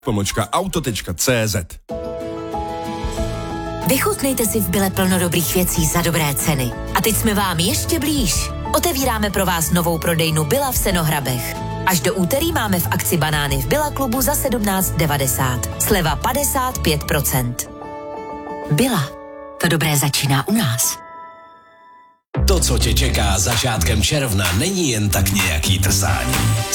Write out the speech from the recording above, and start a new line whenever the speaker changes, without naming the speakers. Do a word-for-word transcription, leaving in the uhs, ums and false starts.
pomlčka auto tečka cé zet.
Vychutnejte si v Bile plno dobrých věcí za dobré ceny. A teď jsme vám ještě blíž. Otevíráme pro vás novou prodejnu Billa v Senohrabech. Až do úterý máme v akci banány v Billa klubu za sedmnáct devadesát. Sleva padesát pět procent. Billa. To dobré začíná u nás.
To, co tě čeká začátkem června, není jen tak nějaký trsání.